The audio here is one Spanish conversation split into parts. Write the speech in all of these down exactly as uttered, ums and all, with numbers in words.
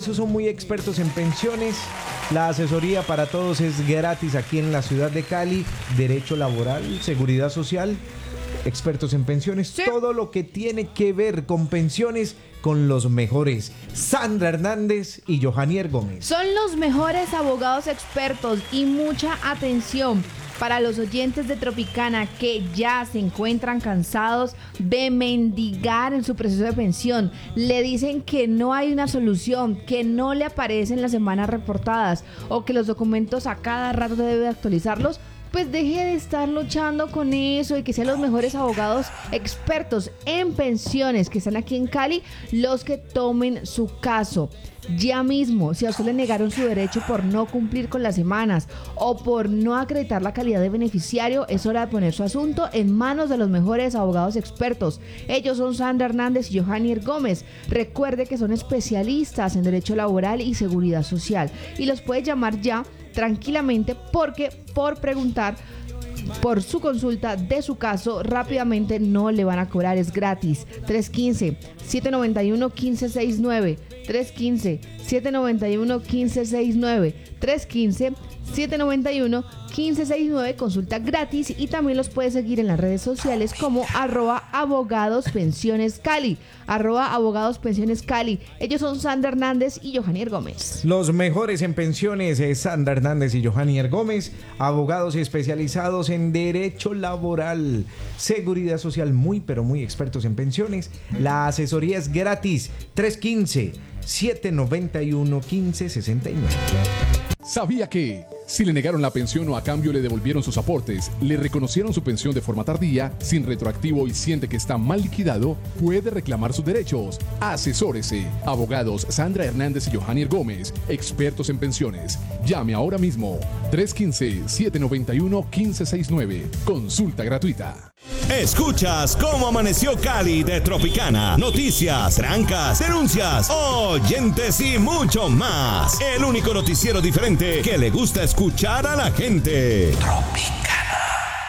esos son muy expertos en pensiones. La asesoría para todos es gratis aquí en la ciudad de Cali. Derecho laboral, seguridad social, expertos en pensiones, sí. Todo lo que tiene que ver con pensiones con los mejores. Sandra Hernández y Johanier Gómez. Son los mejores abogados expertos y mucha atención para los oyentes de Tropicana que ya se encuentran cansados de mendigar en su proceso de pensión. Le dicen que no hay una solución, que no le aparecen las semanas reportadas o que los documentos a cada rato debe actualizarlos. Pues deje de estar luchando con eso y que sean los mejores abogados expertos en pensiones que están aquí en Cali los que tomen su caso. Ya mismo, si a usted le negaron su derecho por no cumplir con las semanas o por no acreditar la calidad de beneficiario, es hora de poner su asunto en manos de los mejores abogados expertos. Ellos son Sandra Hernández y Johanier Gómez. Recuerde que son especialistas en derecho laboral y seguridad social y los puede llamar ya tranquilamente porque por preguntar por su consulta de su caso rápidamente no le van a cobrar, es gratis. Tres uno cinco, siete nueve uno, uno cinco seis nueve tres uno cinco, siete nueve uno, uno cinco seis nueve tres uno cinco, siete nueve uno, uno cinco seis nueve, consulta gratis y también los puede seguir en las redes sociales como arroba abogados pensiones Cali, arroba abogados pensiones Cali. Ellos son Sandra Hernández y Johanier Gómez. Los mejores en pensiones es Sandra Hernández y Johanier Gómez, abogados especializados en derecho laboral, seguridad social, muy pero muy expertos en pensiones. La asesoría es gratis. Tres uno cinco, siete nueve uno, uno cinco seis nueve. ¿Sabía que si le negaron la pensión o a cambio le devolvieron sus aportes, le reconocieron su pensión de forma tardía, sin retroactivo y siente que está mal liquidado, puede reclamar sus derechos? Asesórese. Abogados Sandra Hernández y Johanier Gómez, expertos en pensiones. Llame ahora mismo. tres uno cinco, siete nueve uno, uno cinco seis nueve. Consulta gratuita. Escuchas Cómo Amaneció Cali de Tropicana. Noticias, trancas, denuncias, oyentes y mucho más. El único noticiero diferente que le gusta escuchar a la gente. Tropicana.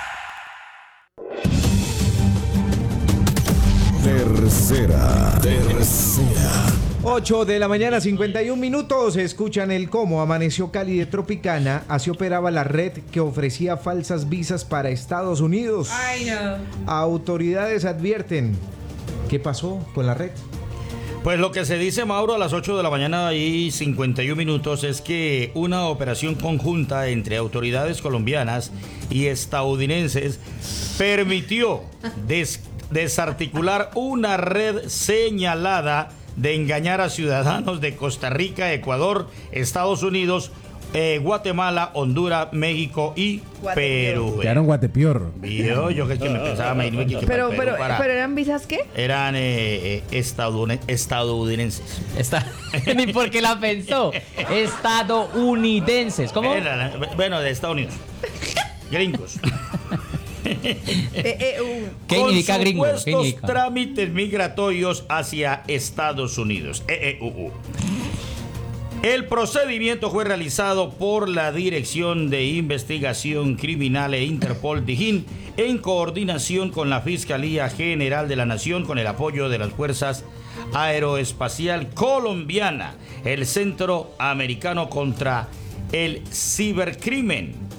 Tercera, tercera. ocho de la mañana, cincuenta y un minutos. Escuchan el Cómo Amaneció Cali de Tropicana. Así operaba la red que ofrecía falsas visas para Estados Unidos. Ay, no. Autoridades advierten. ¿Qué pasó con la red? Pues lo que se dice, Mauro, a las ocho de la mañana y cincuenta y un minutos es que una operación conjunta entre autoridades colombianas y estadounidenses permitió des- desarticular una red señalada de engañar a ciudadanos de Costa Rica, Ecuador, Estados Unidos, eh, Guatemala, Honduras, México y Guatepeor. Perú. Quedaron guatepeor. Yo, yo que, que me pensaba me iba a que Pero, para pero, Perú para- pero ¿eran visas qué? eran eh, eh, estadoun- estadounidenses. Está, ni porque la pensó. Estadounidenses. ¿Cómo? Eran, bueno, de Estados Unidos. Gringos. Eh, eh, uh. ¿Qué Con significa gringo? ¿Qué supuestos significa? trámites migratorios hacia Estados Unidos. Eh, eh, uh, uh. El procedimiento fue realizado por la Dirección de Investigación Criminal e Interpol Dijín en coordinación con la Fiscalía General de la Nación con el apoyo de las Fuerzas Aeroespacial Colombiana, el Centro Americano contra el Cibercrimen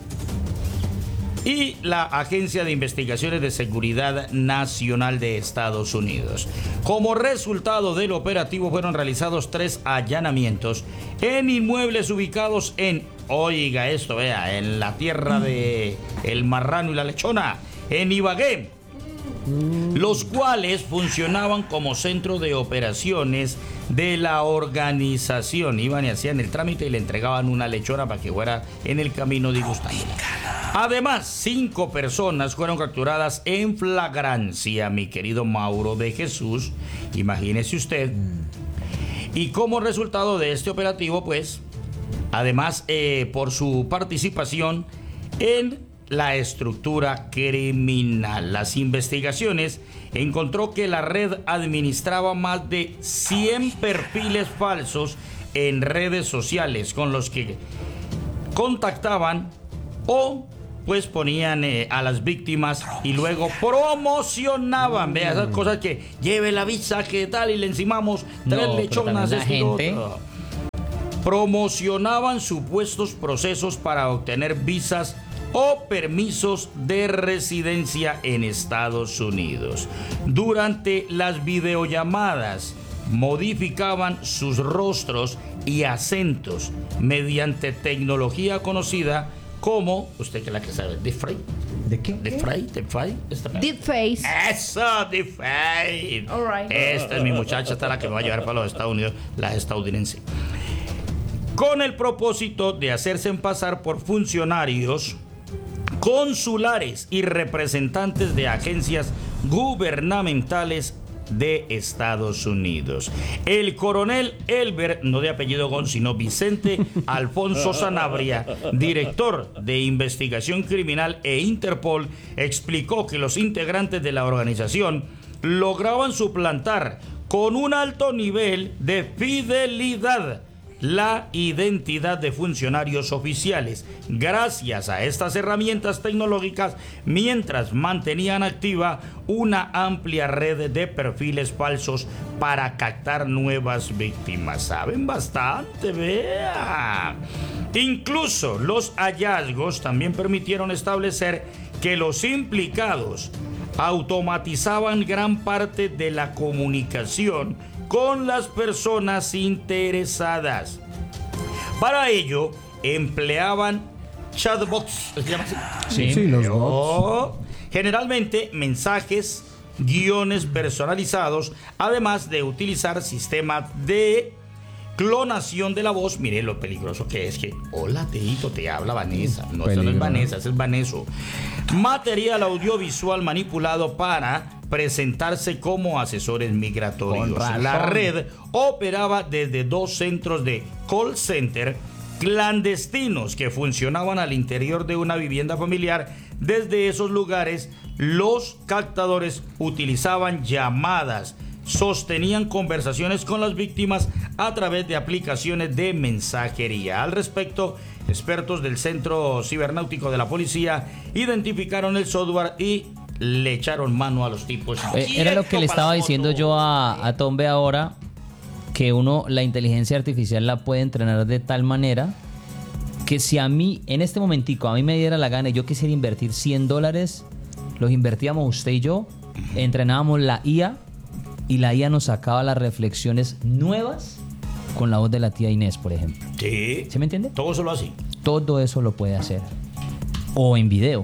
y la Agencia de Investigaciones de Seguridad Nacional de Estados Unidos. Como resultado del operativo fueron realizados tres allanamientos en inmuebles ubicados en, oiga esto, vea, en la tierra de El Marrano y la Lechona, en Ibagué, los cuales funcionaban como centro de operaciones de la organización. Iban y hacían el trámite y le entregaban una lechona para que fuera en el camino disgustando. Además, cinco personas fueron capturadas en flagrancia, mi querido Mauro de Jesús. Imagínese usted. Y como resultado de este operativo, pues, además, eh, por su participación en la estructura criminal. Las investigaciones encontró que la red administraba más de cien perfiles falsos en redes sociales con los que contactaban o pues ponían eh, a las víctimas y luego promocionaban, vea, esas cosas que lleve la visa, que tal, y le encimamos tres No, lechonas, pero esto y también lo la gente otro. promocionaban supuestos procesos para obtener visas o permisos de residencia en Estados Unidos. Durante las videollamadas, modificaban sus rostros y acentos mediante tecnología conocida como, usted que es la que sabe, deepfake. ¿De qué? Deepfake, deepfake. Deepface. Eso, deepfake. All right. Esta es mi muchacha, esta es la que me va a llevar para los Estados Unidos, la estadounidense. Con el propósito de hacerse pasar por funcionarios consulares y representantes de agencias gubernamentales de Estados Unidos. El coronel Elber, no de apellido Gon, sino Vicente Alfonso Sanabria, director de investigación criminal e Interpol, explicó que los integrantes de la organización lograban suplantar con un alto nivel de fidelidad la identidad de funcionarios oficiales gracias a estas herramientas tecnológicas, mientras mantenían activa una amplia red de perfiles falsos para captar nuevas víctimas. Saben bastante, vea. Incluso los hallazgos también permitieron establecer que los implicados automatizaban gran parte de la comunicación con las personas interesadas. Para ello, empleaban chatbots, ¿se llama así? Sí, sí, los bots. O, generalmente mensajes, guiones personalizados, además de utilizar sistemas de clonación de la voz. Mire lo peligroso que es que, hola, Teito, te habla Vanessa. No, eso no es Vanessa, eso es Vaneso. Material audiovisual manipulado para presentarse como asesores migratorios. La red operaba desde dos centros de call center clandestinos que funcionaban al interior de una vivienda familiar. Desde esos lugares, los captadores utilizaban llamadas, sostenían conversaciones con las víctimas a través de aplicaciones de mensajería. Al respecto, expertos del Centro Cibernáutico de la Policía identificaron el software y le echaron mano a los tipos. Eh, era lo que le estaba diciendo yo a, a Tombe ahora, que uno la inteligencia artificial la puede entrenar de tal manera que si a mí, en este momentico, a mí me diera la gana y yo quisiera invertir cien dólares, los invertíamos usted y yo, entrenábamos la I A y la I A nos sacaba las reflexiones nuevas con la voz de la tía Inés, por ejemplo. Sí. ¿Sí me entiende? Todo solo así. Todo eso lo puede hacer. O en video.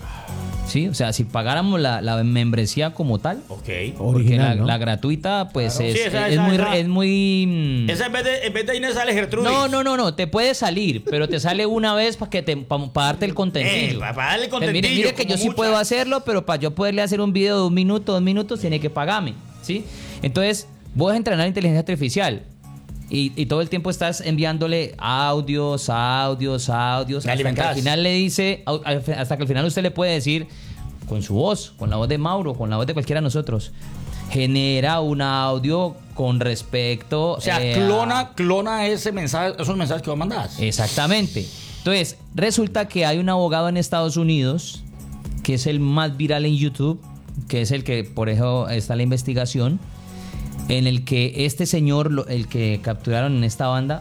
Sí, o sea, si pagáramos la, la membresía como tal, Ok. porque Original, la, ¿no? la gratuita, pues Claro. es, Sí, esa- es, esa- muy, esa- es muy. mm, Esa en vez de, en vez de Inés sale Gertrudis. No, no, no, no, te puede salir, pero te sale una vez para que te para darte el contentillo. Eh, para darle Pero contentillo. mire, mire que yo como sí muchas. puedo hacerlo, pero para yo poderle hacer un video de un minuto, dos minutos, tiene que pagarme, ¿sí? Entonces, vos entrenar inteligencia artificial y, y todo el tiempo estás enviándole audios, audios, audios, La hasta que al alimentás. final le dice, au- hasta que al final usted le puede decir con su voz, con la voz de Mauro, con la voz de cualquiera de nosotros, genera un audio con respecto. O sea, eh, clona, a- clona ese mensaje, esos mensajes que vos mandás. Exactamente. Entonces, resulta que hay un abogado en Estados Unidos que es el más viral en YouTube, que es el que, por eso está la investigación, en el que este señor, lo- el que capturaron en esta banda,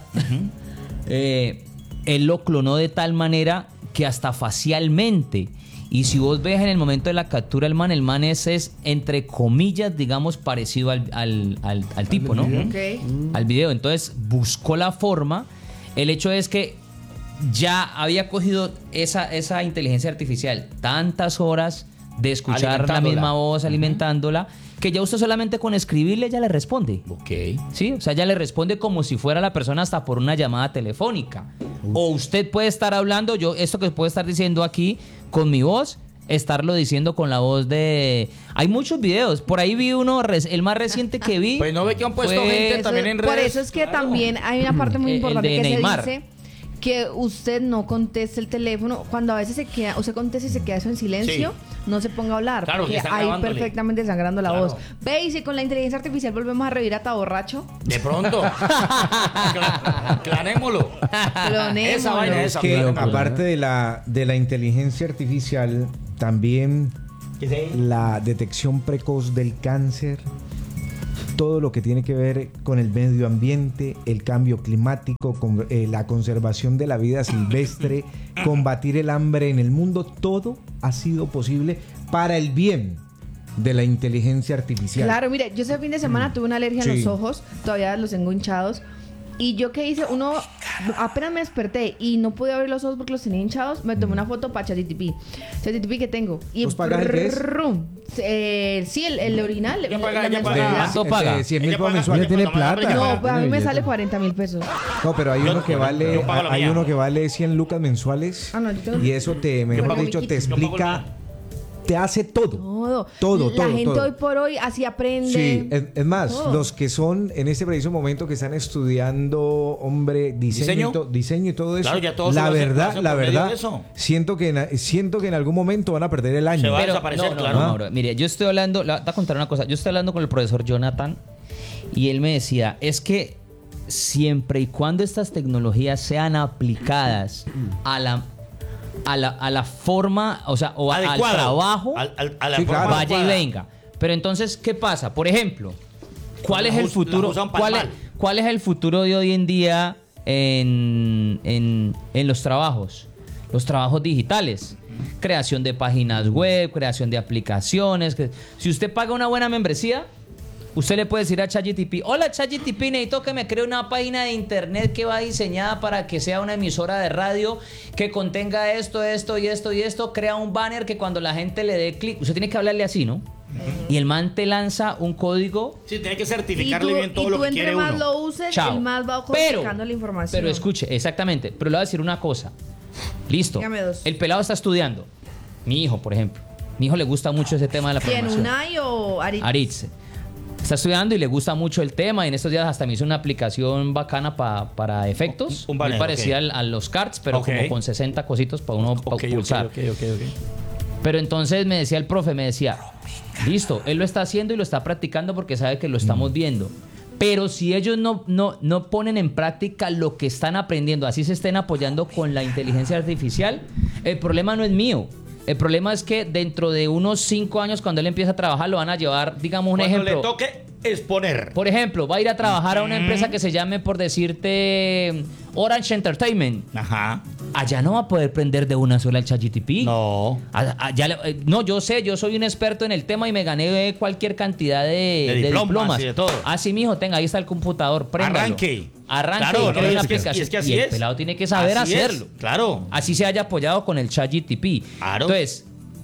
eh, él lo clonó de tal manera que hasta facialmente. Y si vos ves en el momento de la captura el man, el man ese es, entre comillas, digamos, parecido al, al, al, al tipo, ¿no? Ok. Al video. Entonces buscó la forma. El hecho es que ya había cogido esa, esa inteligencia artificial tantas horas de escuchar la Alimentándola. misma voz, alimentándola, que ya usted solamente con escribirle ya le responde. Ok. ¿Sí? O sea, ya le responde como si fuera la persona hasta por una llamada telefónica. O usted puede estar hablando, yo esto que puedo estar diciendo aquí con mi voz, estarlo diciendo con la voz de... Hay muchos videos. Por ahí vi uno, res- el más reciente que vi. Pues no ve que han puesto fue- gente Eso- también en redes. por eso es que también hay una parte muy El- el importante de que Neymar. se dice que usted no conteste el teléfono. Cuando a veces se queda, usted contesta y se queda eso en silencio, no se ponga a hablar. Claro, que porque están ahí grabándole. perfectamente sangrando la Claro. voz. Ve, y si con la inteligencia artificial volvemos a revivir a Taborracho, De pronto. Cla- Clanémoslo. clonémoslo. Esa vaina, esa. Que Claro. aparte de la, de la inteligencia artificial, también ¿Qué sé? la detección precoz del cáncer. todo lo que tiene que ver con el medio ambiente, el cambio climático, con, eh, la conservación de la vida silvestre, combatir el hambre en el mundo, todo ha sido posible para el bien de la inteligencia artificial. Claro, mire, yo ese fin de semana tuve una alergia Sí. en los ojos, todavía los tengo hinchados. Y yo qué hice, uno, apenas me desperté y no pude abrir los ojos porque los tenía hinchados, me tomé una foto para ChatGPT. ChatGPT que tengo. Y ¿Vos pagás el que es? prrrrum, eh, sí, el, el original. Ya la- paga, la ya paga. mensualidad. ¿Cuánto paga? De cien mil Ella por paga- mensual. Ella tiene cuando me da hambre, plata. ya paga. No, pues a mí me billete. sale cuarenta mil pesos. No, pero hay Yo- uno que yo- vale, yo pago la hay mía. uno que vale cien lucas mensuales. Ah, no, yo tengo- Y eso te, mejor pago mi dicho, kit. te Yo pago el explica, mío. te hace todo. Todo. Todo, La todo, gente todo. hoy por hoy así aprende. Sí, es, es más, Todo. los que son en este preciso momento que están estudiando, hombre, diseño, ¿Diseño? Y, to- diseño y todo eso. Claro, ya todo la se va a hacer- verdad, va a ser la por medio verdad, de eso. siento que en, siento que en algún momento van a perder el año. Se va a Pero, desaparecer, no, no, claro. no, Mauro. Mire, yo estoy hablando, la, te voy a contar una cosa. Yo estoy hablando con el profesor Jonathan y él me decía, es que siempre y cuando estas tecnologías sean aplicadas a la, a la, a la forma, o sea, o a- al Adecuado. trabajo, Al- al- a la Sí, forma claro. vaya y adecuada. venga. Pero entonces, ¿qué pasa? Por ejemplo, ¿cuál La es el us- futuro? la usan pa'l ¿Cuál es, mal. cuál es el futuro de hoy en día en, en, en los trabajos? Los trabajos digitales. Creación de páginas web, creación de aplicaciones. que- Si usted paga una buena membresía, usted le puede decir a ChatGPT, hola ChatGPT, necesito que me cree una página de internet que va diseñada para que sea una emisora de radio, que contenga esto, esto y esto y esto, crea un banner que cuando la gente le dé clic, usted tiene que hablarle así, ¿no? Y el man te lanza un código. Sí, tiene que Y certificarle tú, bien todo y lo tú que entre quiere más uno. lo uses, Chao. el más va Pero, codificando la información. pero escuche, exactamente. Pero le voy a decir una cosa. Listo. Dígame dos. El pelado está estudiando. Mi hijo, por ejemplo. Mi hijo le gusta mucho ese tema de la ¿Quién, programación. Unai o Aritz? Aritz. Está estudiando y le gusta mucho el tema. Y en estos días hasta me hizo una aplicación bacana pa- para efectos. Un- un muy banner, parecida ok. al- a los cards, pero Ok. como con sesenta cositos para uno pa- Ok, ok, pulsar. ok, ok, ok. Pero entonces me decía el profe, me decía, listo, él lo está haciendo y lo está practicando porque sabe que lo estamos viendo. Pero si ellos no, no, no ponen en práctica lo que están aprendiendo, así se estén apoyando con la inteligencia artificial, el problema no es mío. El problema es que dentro de unos cinco años, cuando él empieza a trabajar, lo van a llevar, digamos, un Cuando ejemplo. le toque exponer. Por ejemplo, va a ir a trabajar a una empresa que se llame, por decirte, Orange Entertainment. Ajá. Allá no va a poder prender de una sola el ChatGPT. No. A- a- ya le- eh, no, yo sé, yo soy un experto en el tema y me gané cualquier cantidad de, De de diplomas diplomas. y de todo. Ah, sí, mijo, tenga, ahí está el computador, préndalo. Arranque. Arranque Claro, y no, cree es una que- aplicación. y es que así y el es. pelado tiene que saber Así es, hacerlo. claro. Así se haya apoyado con el ChatGPT. Claro. Entonces,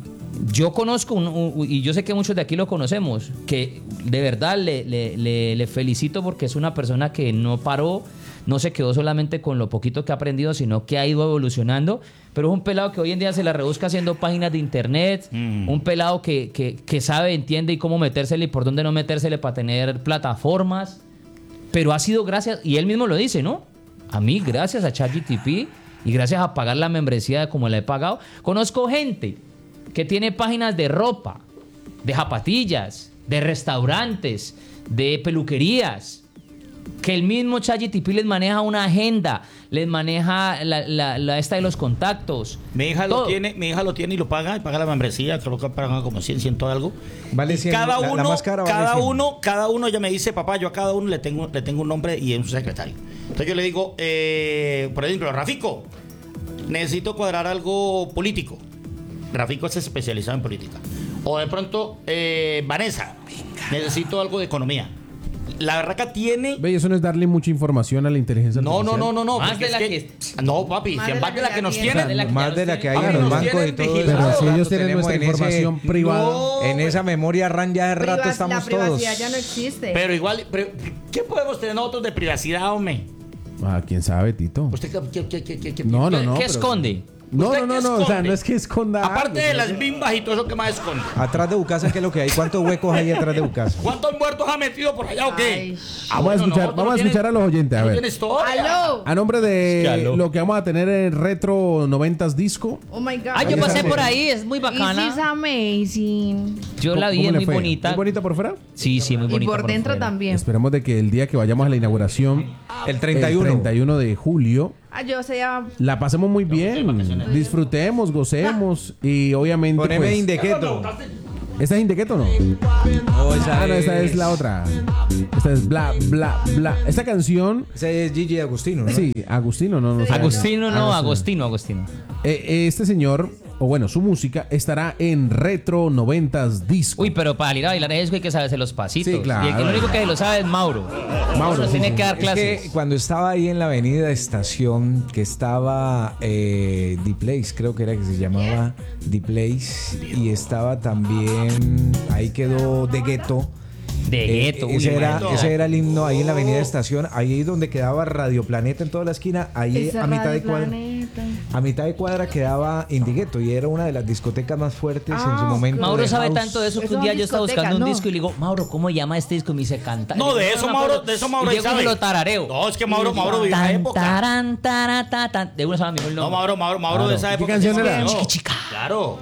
yo conozco, un- un- y yo sé que muchos de aquí lo conocemos, que de verdad le, le- le- le felicito porque es una persona que no paró, no se quedó solamente con lo poquito que ha aprendido, sino que ha ido evolucionando. Pero es un pelado que hoy en día se la rebusca haciendo páginas de internet, Mm. un pelado que, que- que sabe, entiende y cómo metérsele y por dónde no metérsele para tener plataformas. Pero ha sido gracias, y él mismo lo dice, ¿no? A mí, gracias a ChatGPT y gracias a pagar la membresía como la he pagado, conozco gente que tiene páginas de ropa, de zapatillas, de restaurantes, de peluquerías, que el mismo ChatGPT les maneja una agenda, les maneja la, la- la esta de los contactos. Mi hija lo todo. tiene, mi hija lo tiene y lo paga, y paga la membresía, creo que paga como cien, ciento algo. Vale Y cien, cada la- la uno, más cara vale cada cien. uno, cada uno ya me dice, papá, yo a cada uno le tengo, le tengo un nombre y es un secretario. Entonces yo le digo, eh, por ejemplo, Rafico, necesito cuadrar algo político. Rafico es especializado en política. O de pronto, eh, Vanessa, necesito algo de economía. La berraca tiene... Ve, y eso no es darle mucha información a la inteligencia No, artificial. no, no, no, no. Más porque de la es que- No, papi, Más si de en la más de que la ya que nos tiene. tienen... de la que Más ya de la usted- que hay A en mí los nos bancos y tienen todo eso. vigilados. Pero si ellos Nosotros tienen tenemos nuestra en ese- información privada. No, En esa memoria RAM ya de rato Privac- estamos la todos. privacidad ya no existe. Pero igual, pero, ¿qué podemos tener nosotros de privacidad, hombre? Ah, quién sabe, Tito. ¿Usted qué, qué, qué, qué, qué- No, no, ¿Qué- no. ¿Qué pero- esconde? No, ¿Usted no, no, qué no. O sea, esconde? no es que esconda. Aparte algo, de las sino que- bimbas y todo eso que más esconde. Atrás de Bucasa, ¿qué es lo que hay? ¿Cuántos huecos hay atrás de Bucasa? ¿Cuántos muertos ha metido por allá o qué? Ay. Vamos a escuchar- vamos a escuchar a los oyentes, a No ver. tienes historia. ¡Aló! A nombre de Escalo. lo que vamos a tener en Retro noventas Disco. Oh my God. Ah, yo Ahí pasé está. por ahí, es muy This is bacana. amazing. Yo la vi, ¿Cómo es le muy fue? bonita. ¿Muy bonita por fuera? Sí, sí, muy bonita. Y por dentro fuera. también. Esperemos de que el día que vayamos a la inauguración, El treinta y uno. el treinta y uno de julio, Ah, yo sé ya. la pasemos muy bien. Disfrutemos, gocemos y obviamente Poneme pues, Indequeto. ¿Esta es Indequeto o no? No, esa Ah, no, esta es la otra. Esta es Bla, Bla, Bla. Esta canción... Esa es Gigi Agustino, ¿no? Sí, Agustino, no, no sé. Agustino, no, Agostino, Agostino. Eh, este señor, o bueno, su música estará en Retro noventas Disco. Uy, pero para ir a bailar eso hay que saberse los pasitos. Sí, claro. Y el que lo único que lo sabe es Mauro. Mauro sí, tiene sí. que dar Es clases. que cuando estaba ahí en la avenida Estación, que estaba eh, The Place, creo que era que se llamaba The Place, y estaba también, ahí quedó De Gueto. De Eh, gueto, uy, ese, era, hermano. ese era el himno ahí en la avenida Estación, ahí donde quedaba Radio Planeta en toda la esquina, ahí Esa a mitad de Radio cuadra. Planeta. A mitad de cuadra quedaba Indigueto y era una de las discotecas más fuertes en su Ah, momento. Mauro de sabe house. tanto de eso que Eso un día son yo estaba buscando discotecas, un ¿no? disco y le digo, Mauro, ¿cómo llama este disco? Y me dice, canta. No, Y de yo, eso me Mauro, acuerdo. de eso Mauro Y llego y sabe. lo tarareo. No, es que Mauro, Mauro vivió esa Tan, época. taran, tara, ta, tan. De una se llama el No, nombre. Mauro, Mauro, Mauro de esa ¿Qué época. canción sí, era? no. Chiqui chica. Claro.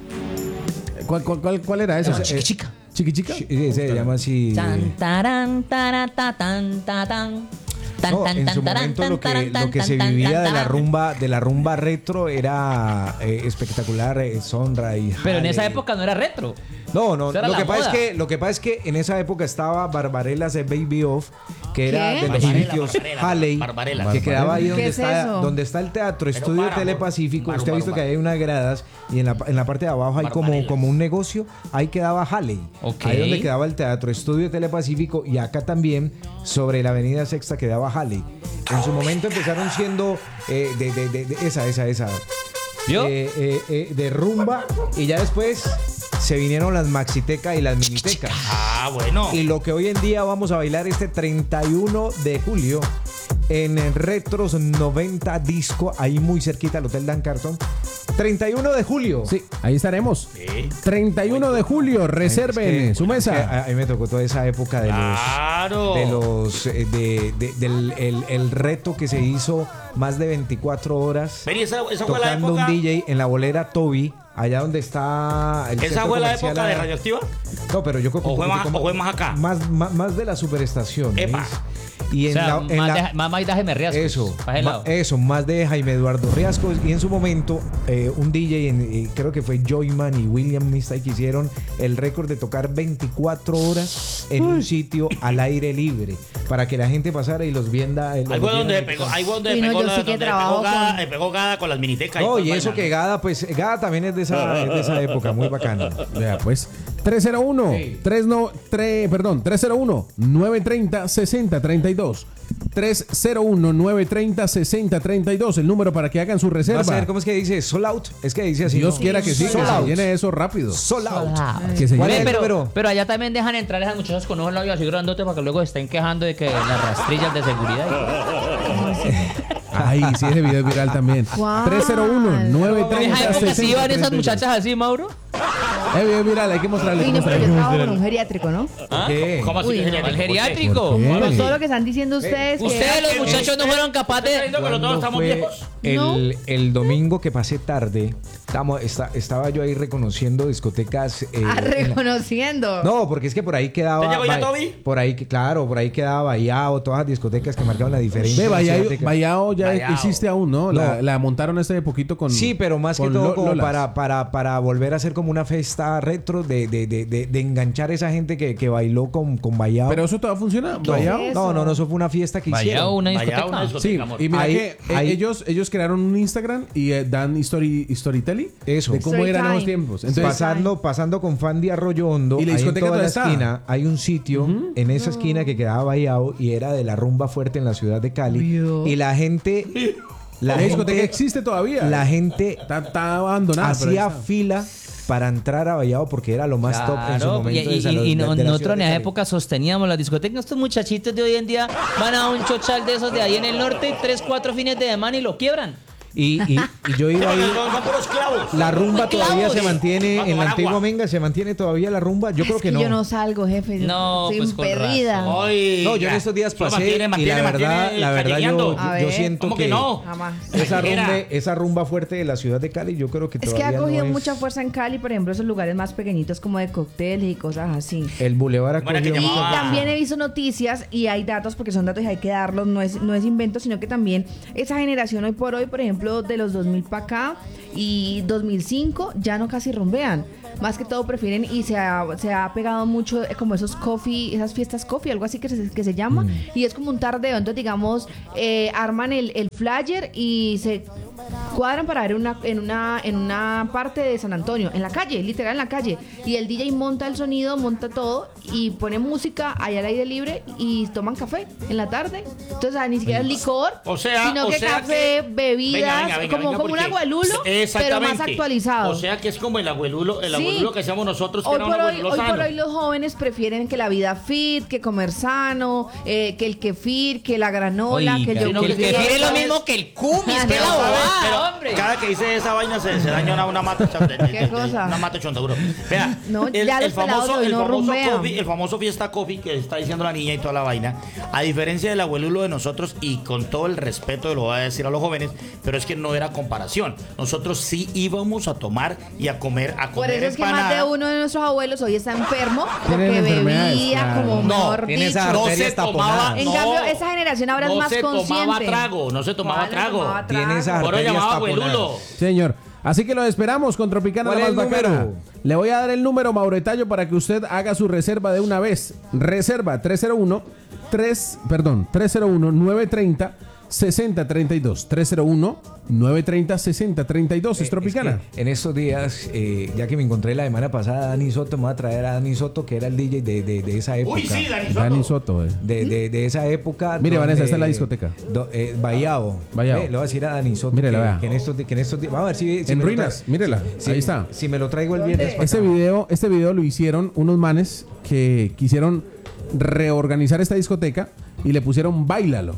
¿Cuál, cuál, cuál, cuál era esa? No, chiqui chica. ¿Chiqui chica? Sí, se llama así. Tan, taran, tara, ta, tan, ta, tan. Tan, No, tan, en tan, su taran, momento tan, lo que, taran, lo tan, que se tan, vivía tan, de la taran. rumba de la rumba retro era eh, espectacular, eh, Sonra y Pero en esa Halley. época no era retro. No, no, Eso era lo la que pasa es moda. que lo que pasa es que en esa época estaba Barbarelas de Baby Off, que era ¿Qué? de los Barbarella, sitios Barbarella, Halley, Barbarella. que quedaba ahí donde ¿Qué es está eso? donde está el teatro Pero Estudio para, Telepacífico. Maru, Usted ha Maru, visto que Maru. hay unas gradas y en la, en la parte de abajo hay como, Barbarelas. como un negocio, ahí quedaba Halley. Ok. Ahí donde quedaba el teatro Estudio Telepacífico y acá también sobre la avenida Sexta quedaba Halley. En su momento empezaron siendo eh, de, de- de- de- esa, esa, esa. ¿Vio? Eh, eh, eh, de rumba y ya después se vinieron las maxiteca y las miniteca. Ah, bueno. Y lo que hoy en día vamos a bailar este treinta y uno de julio en el Retros noventa Disco, ahí muy cerquita al Hotel Dan Carson. treinta y uno de julio. Sí, ahí estaremos. Sí. treinta y uno de julio, reserven Es que, su bueno, es que mesa. a, a mí me tocó toda esa época de los Claro. de los eh, de, de- del el, el reto que se hizo más de veinticuatro horas Pero esa, esa fue la tocando época. un D J en la bolera Toby, allá donde está el ¿Esa centro fue la comercial época de a- Radioactiva? No, pero yo creo que ¿O un fue poquito más- como- o fue más acá? Más, más, más de la superestación. Epa. ¿ves? Y O en sea, la, en más, la- de, más Maidaje Merriascos. eso, Pa' ese ma- lado. eso, más de Jaime Eduardo Riascos. Y en su momento, eh, un D J, en, eh, creo que fue Joyman y William Mistake, que hicieron el récord de tocar veinticuatro horas en un sitio al aire libre para que la gente pasara y los vienda. eh, los Ahí fue viera donde en pegó, su ahí fue donde Uy, no, pegó yo la- sí que donde trabajo pegó Gada, con- eh, pegó Gada con las minitecas. y No, toda y eso vaina. que Gada, pues Gada también es de esa, es de esa época, muy bacana. Vea, pues. tres cero uno, tres no, tres, perdón, tres cero uno, nueve tres cero, seis cero tres dos. tres cero uno, nueve tres cero, seis cero tres dos, el número para que hagan su Va a reserva. ser, ¿cómo es que dice? Sold out. Es que dice así. Dios ¿no? quiera que sí, que Sold se out. llene eso rápido. Sold out. Que se ¿Cuál llene. es el pero, número? pero allá también dejan entrar esas muchachas con ojos labios así grandotes para que luego estén quejando de que las rastrillas de seguridad. Ay, sí, ese video es viral también. ¿Cuál? tres cero uno, nueve En tres esa cero, época seis sí cero iban tres esas dos. muchachas así, Mauro. Eh, video viral, hay que mostrarle. Uy, hay que no, pero yo mostrarle. estaba con un geriátrico, ¿no? ¿Ah? ¿Qué? ¿Cómo así Uy, que no, geriátrico? El geriátrico. ¿Por qué? Pero todo lo que están diciendo ustedes. que- Ustedes, los muchachos, no fueron capaces de. Pero todos ¿Cuándo estamos fue viejos. el, el domingo que pasé tarde, estamos, esta- estaba yo ahí reconociendo discotecas. eh, Ah, en la- reconociendo. No, porque es que por ahí quedaba. ¿Ya llegó ya Ba- Toby? Por ahí, que- claro, por ahí quedaba Bayao, todas las discotecas que marcaban la diferencia. Ve, en la Vallao, discoteca. Vallao ya Vallao. existe aún, ¿no? La, No. la montaron hace poquito con. Sí, pero más que con todo Lo- como Lolas. para, para, para volver a hacer como una fiesta retro de, de, de, de, de enganchar a esa gente que, que bailó con, con Bayao. Pero eso todavía funciona. no, Vallao. es no, no, eso? no, eso fue una fiesta que Vaya hicieron. una Vaya discoteca. una discoteca. Sí, amor. y mira Ahí- que eh, ahí- ellos, ellos crearon un Instagram y eh, dan story, storytelling Eso. de cómo Story eran time. los tiempos. Entonces, pasando, pasando con Fandy Arroyo Hondo, ¿Y la ahí en discoteca toda la dónde está? esquina hay un sitio en esa esquina que quedaba Bayao y era de la rumba fuerte en la ciudad de Cali. Vio. Y la gente, la la discoteca gente, existe todavía. la gente está, está abandonada. pero hacía ahí está. fila para entrar a Bayao porque era lo más top en su Claro, momento. y, de y- esa- y- y de- no- de la nosotros ciudad en de esa Cali. época sosteníamos las discotecas. Estos muchachitos de hoy en día van a un chochal de esos de ahí en el norte, tres, cuatro fines de semana y lo quiebran. Y, y, y yo iba ahí. Son, son puros clavos. La rumba Clavos. todavía se mantiene Vamos a en la tomar antigua agua. Menga, se mantiene todavía la rumba. Yo creo Es que no. Yo no salgo, jefe. yo No, soy pues con perdida. razón. Oiga, No, yo en estos días eso pasé mantiene, y mantiene, la verdad, mantiene la verdad yo, callejeando. yo, A yo ver. siento ¿Cómo que que no? Jamás. esa Callejera. rumba, esa rumba fuerte de la ciudad de Cali, yo creo que Es que todavía ha cogido no es- mucha fuerza en Cali, por ejemplo, esos lugares más pequeñitos como de cócteles y cosas así. El Boulevard ha ¿Cómo era que cogido llamaba? mucha- Ah. También he visto noticias y hay datos, porque son datos y hay que darlos, no es, no es invento, sino que también esa generación hoy por hoy, por ejemplo, de los dos mil para acá y dos mil cinco, ya no casi rumbean. más que todo prefieren y se ha, se ha pegado mucho eh, como esos coffee, esas fiestas coffee, algo así que se, que se llama, mm. y es como un tardeo, entonces digamos, eh, arman el, el flyer y se cuadran para ver una, en, una, en una parte de San Antonio, en la calle, literal en la calle, y el D J monta el sonido, monta todo y pone música allá al aire libre y toman café en la tarde, entonces ah, ni siquiera es licor, o sea, sino o que sea café, que... bebidas, venga, venga, venga, como, venga, como un agualulo, pero más actualizado. O sea que es como el abuelulo, el Sí. abuelulo que hacíamos nosotros, que Hoy era un por, hoy, abuelulo hoy sano. por hoy los jóvenes prefieren que la vida fit, que comer sano, eh, que el kefir, que la granola, Oiga, que el yogur que el griego. kefir es lo mismo que el kumis, que Pero, la ¿sabes? bobada, Pero hombre. cada que dice esa vaina se, se daña una, una mata chonda. ¿Qué cosa? Una mata chonda, bro. Vea, No, el, ya el los pelados famoso, hoy el, no famoso rumbean. coffee, el famoso fiesta coffee que está diciendo la niña y toda la vaina, a diferencia del abuelulo de nosotros, y con todo el respeto lo voy a decir a los jóvenes, pero es que no era comparación. Nosotros sí íbamos a tomar y a comer, a Por comer eso es que más de empanada. uno de nuestros abuelos hoy está enfermo porque Tienen enfermedades, bebía claro. como No, mejor tiene dicho. esa No se arterias tomaba, taponadas. En no, cambio, esa generación ahora no es más se consciente. tomaba trago, no se tomaba ¿Cuál trago. tomaba trago? Tiene esa Por hoy arterias llamaba taponadas. abuelulo. Señor, así que lo esperamos con Tropicana ¿Cuál la es más el bacana. número? Le voy a dar el número, Mauretayo, para que usted haga su reserva de una vez. Reserva tres cero uno tres, perdón, tres cero uno nueve tres cero seis cero tres dos. tres cero uno nueve tres cero seis cero tres dos. Eh, Es Tropicana. es que en estos días, eh, ya que me encontré la semana pasada a Dani Soto, me voy a traer a Dani Soto, que era el D J de, de, de esa época. Uy, sí, Dani Soto. Dani Soto, eh. De, de, de esa época. Mire, donde- Vanessa, esta es la discoteca. do- eh, Bahiao. Bahiao. Eh, le voy a decir a Dani Soto Mírela, que, vea. que en estos, di- que en estos días. Vamos a ver si. si En me lo ruinas, tra- mírela, si- ahí está. Si me lo traigo el viernes. para Este acá. video, este video lo hicieron unos manes que quisieron reorganizar esta discoteca y le pusieron Báilalo.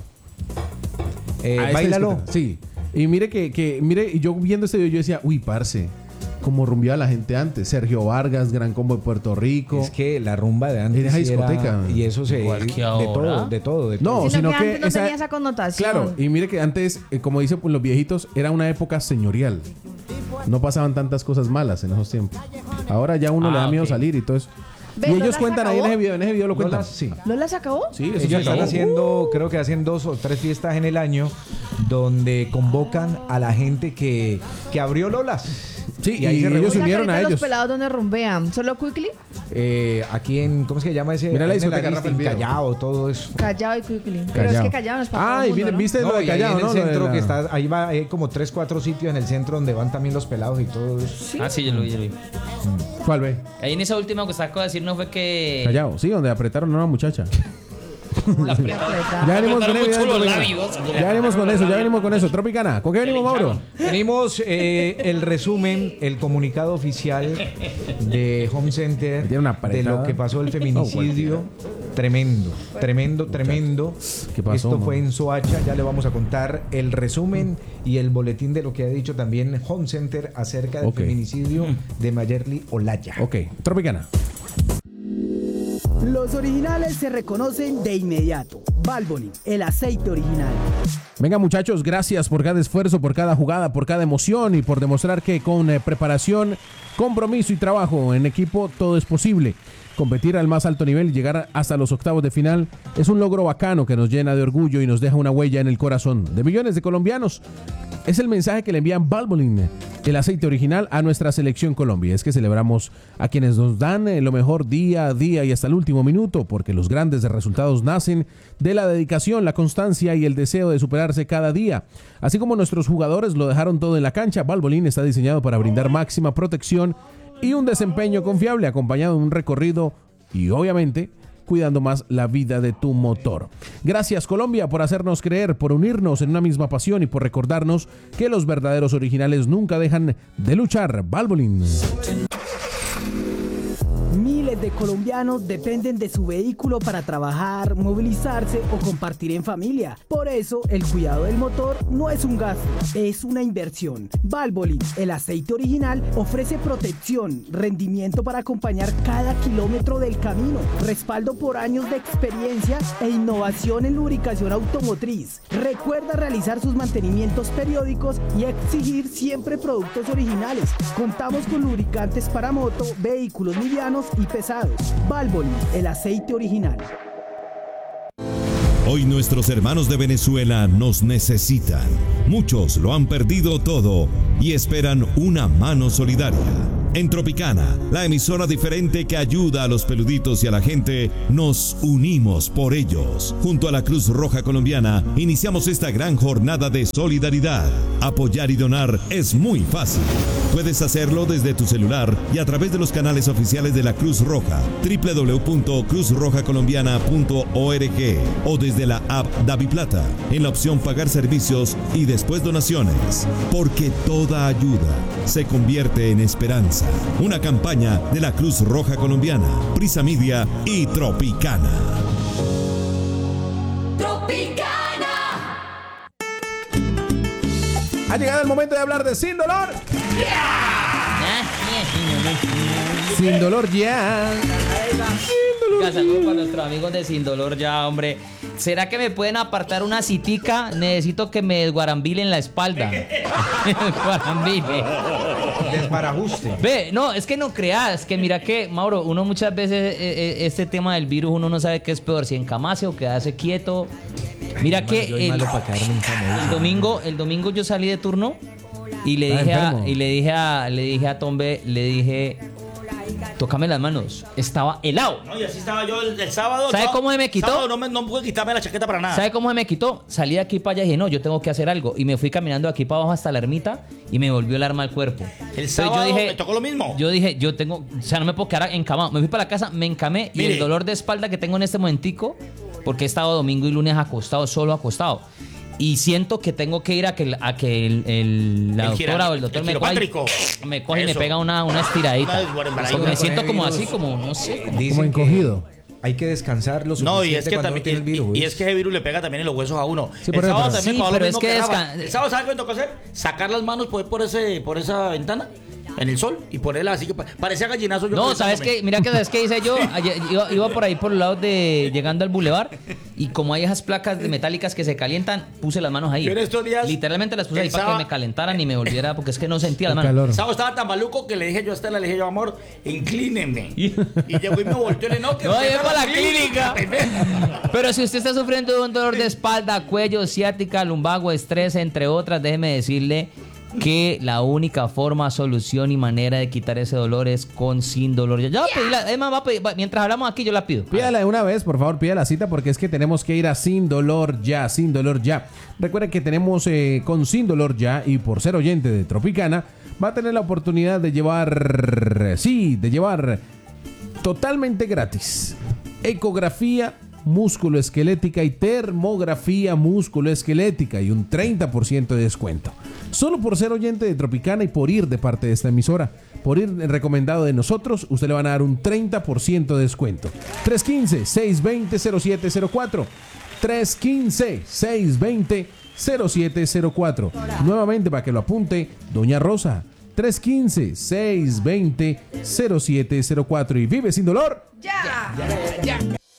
Eh, a esta Báilalo. discoteca. Sí. Y mire que, que, mire, y yo viendo este video yo decía, uy, parce, como rumbeaba la gente antes. Sergio Vargas, Gran Combo de Puerto Rico. Es que la rumba de antes. En esa sí era- discoteca. y eso se. Igual que de ahora. todo, de todo. De todo. No, Sino sino que que, antes no esa- tenía esa connotación. Claro, y mire que antes, eh, como dicen pues, los viejitos, era una época señorial. No pasaban tantas cosas malas en esos tiempos. Ahora ya uno Ah, le da miedo ok. salir y todo eso. Ve, Y ¿Lola ellos se cuentan ahí en acabó? ese video, en ese video lo cuentan. Lola, sí. ¿Lola se acabó? Sí, eso Ellos se están acabó. haciendo, creo que hacen dos o tres fiestas en el año donde convocan a la gente que, que abrió Lolas. Sí, y, ahí se ellos reúnen. O se sea, que unieron ahorita a los ellos. pelados donde rumbean. ¿Solo Quickly? Eh, aquí en, ¿cómo es que se llama ese? Mira la En el discoteca, Aristín, Rafa, el video. Callao, todo eso. Callao y Quickly. Pero es Callao. que Callao no es para todo Ah, el y mundo, viste, ¿no? viste lo No, de y ahí Callao, en el ¿no? Lo de centro la- que está, ahí va, hay como tres, cuatro sitios en el centro donde van también los pelados y todo eso. Ah, sí, yo lo vi, yo lo vi. ¿Cuál ve? Ahí en esa última que sacó de decir no fue que... Callao, sí, donde apretaron a una muchacha. La apretaron. Ya venimos con Apretaron eso. mucho los Ya, labios. ya venimos con eso, ya venimos con eso. Tropicana, ¿con qué venimos, Mauro? Tenemos eh, el resumen, el comunicado oficial de Home Center Tiene una de apretada. lo que pasó el feminicidio. Tremendo, tremendo, tremendo. ¿Qué pasó, Esto man? fue en Soacha. Ya le vamos a contar el resumen y el boletín de lo que ha dicho también Home Center acerca del Ok. feminicidio de Mayerly Olaya. Ok, Tropicana. Los originales se reconocen de inmediato. Valvoline, el aceite original. Venga, muchachos, gracias por cada esfuerzo, por cada jugada, por cada emoción y por demostrar que con eh, preparación, compromiso y trabajo en equipo todo es posible. Competir al más alto nivel y llegar hasta los octavos de final es un logro bacano que nos llena de orgullo y nos deja una huella en el corazón de millones de colombianos. Es el mensaje que le envían Valvoline, el aceite original, a nuestra selección Colombia. Es que celebramos a quienes nos dan eh, lo mejor día a día y hasta el último minuto, porque los grandes resultados nacen de la dedicación, la constancia y el deseo de superarse cada día. Así como nuestros jugadores lo dejaron todo en la cancha, Valvoline está diseñado para brindar máxima protección y un desempeño confiable, acompañado de un recorrido y obviamente cuidando más la vida de tu motor. Gracias, Colombia, por hacernos creer, por unirnos en una misma pasión y por recordarnos que los verdaderos originales nunca dejan de luchar. Valvoline. Miles de colombianos dependen de su vehículo para trabajar, movilizarse o compartir en familia. Por eso, el cuidado del motor no es un gasto, es una inversión. Valvoline, el aceite original, ofrece protección, rendimiento para acompañar cada kilómetro del camino, respaldo por años de experiencia e innovación en lubricación automotriz. Recuerda realizar sus mantenimientos periódicos y exigir siempre productos originales. Contamos con lubricantes para moto, vehículos livianos y pesados. Valvoline, el aceite original. Hoy nuestros hermanos de Venezuela nos necesitan. Muchos lo han perdido todo y esperan una mano solidaria. En Tropicana, la emisora diferente que ayuda a los peluditos y a la gente, nos unimos por ellos. Junto a la Cruz Roja Colombiana, iniciamos esta gran jornada de solidaridad. Apoyar y donar es muy fácil. Puedes hacerlo desde tu celular y a través de los canales oficiales de la Cruz Roja, doble u doble u doble u punto cruz roja colombiana punto org, o desde la app DaviPlata, en la opción Pagar servicios y después donaciones. Porque toda ayuda se convierte en esperanza. Una campaña de la Cruz Roja Colombiana, Prisa Media y Tropicana. Tropicana. Ha llegado el momento de hablar de Sin Dolor. Sin Dolor ya. Saludos para nuestros amigos de Sin Dolor ya, hombre. ¿Será que me pueden apartar una citica? Necesito que me desguarambilen la espalda. Desguarambile. Desbarajuste. Ve, no, es que no creas, que mira que, Mauro, uno muchas veces, eh, eh, este tema del virus, uno no sabe qué es peor, si encamarse o quedarse quieto. Mira Ay, que yo soy el, malo para caerme en cama, el domingo, el domingo yo salí de turno y le Está dije a, enfermo. y le dije a, le dije a Tombe, le dije, tócame las manos. Estaba helado. No, y así estaba yo el, el sábado. ¿Sabe sábado- cómo se me quitó? sábado no, me, no pude quitarme la chaqueta para nada. ¿Sabe cómo se me quitó? Salí de aquí para allá y dije, no, yo tengo que hacer algo. Y me fui caminando de aquí para abajo hasta la ermita y me volvió el arma al cuerpo. El Entonces sábado yo dije, me tocó lo mismo. Yo dije, yo tengo, o sea, no me puedo quedar encamado. Me fui para la casa, me encamé y Mire. el dolor de espalda que tengo en este momentico, porque he estado domingo y lunes acostado, solo acostado. Y siento que tengo que ir a que, a que el, el- la El doctora gira- o el doctor el me coja, y- quiropráctico. me coge y me Eso. pega una, una estiradita. Una desguarembaradita. Porque me siento como Con el así, virus. como, no sé. como- Dicen Como encogido. que hay que descansar lo No, y es suficiente que cuando también uno tiene el y- virus. y, es que ese virus le pega también en los huesos a uno. Sí, el por eso, sábado pero- también Sí, pasó lo pero es mismo que Rafa. descan- El sábado, ¿sabes qué me tocó hacer? Sacar las manos por, por ese por esa ventana en el sol y ponerla así que pa- parecía gallinazo yo. No, ¿sabes pensándome. qué? Mira que ¿sabes qué hice yo? Ayer iba, iba por ahí por el lado de llegando al bulevar y como hay esas placas de metálicas que se calientan, puse las manos ahí. Yo en estos días- Literalmente las puse ahí el para que sábado- me calentaran y me volviera porque es que no sentía las El manos. calor. El sábado estaba tan maluco que le dije yo a Estela, le dije yo, amor, inclínenme. Y llegó y me volteó y le no, que No, usted es está para en la clínica. Pero si usted está sufriendo de un dolor de espalda, cuello, ciática, lumbago, estrés, entre otras, déjeme decirle que la única forma, solución y manera de quitar ese dolor es con Sin Dolor. Ya, ya va a pedirla, es más, va a pedir- va- mientras hablamos aquí yo la pido. Pídala de una vez, por favor, pida la cita porque es que tenemos que ir a Sin Dolor Ya, Sin Dolor Ya. Recuerden que tenemos eh, con Sin Dolor Ya y por ser oyente de Tropicana, va a tener la oportunidad de llevar, sí, de llevar totalmente gratis ecografía músculo-esquelética y termografía músculo-esquelética y un treinta por ciento de descuento. Solo por ser oyente de Tropicana y por ir de parte de esta emisora. Por ir recomendado de nosotros, usted le van a dar un treinta por ciento de descuento. tres uno cinco, seis dos cero, cero siete cero cuatro. tres uno cinco, seis dos cero, cero siete cero cuatro. Nuevamente para que lo apunte, Doña Rosa. tres uno cinco, seis dos cero, cero siete cero cuatro. Y vive sin dolor. Ya.